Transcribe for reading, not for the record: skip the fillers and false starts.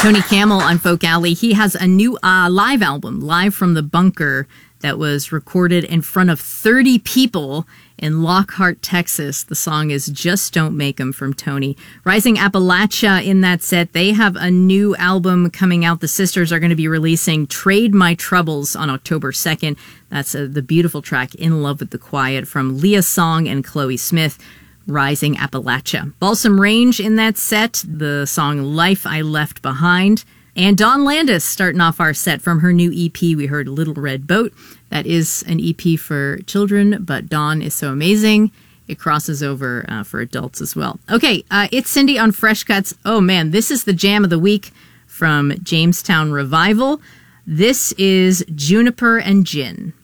Tony Camel on Folk Alley. He has a new live album, Live from the Bunker, that was recorded in front of 30 people in Lockhart, Texas. The song is Just Don't Make 'Em from Tony. Rising Appalachia in that set. They have a new album coming out. The sisters are going to be releasing Trade My Troubles on October 2nd. That's the beautiful track In Love with the Quiet from Leah Song and Chloe Smith. Rising Appalachia. Balsam Range in that set. The song Life I Left Behind. And Dawn Landis starting off our set from her new EP. We heard Little Red Boat. That is an EP for children, but Dawn is so amazing. It crosses over for adults as well. Okay, it's Cindy on Fresh Cuts. Oh man, this is the jam of the week from Jamestown Revival. This is Juniper and Gin.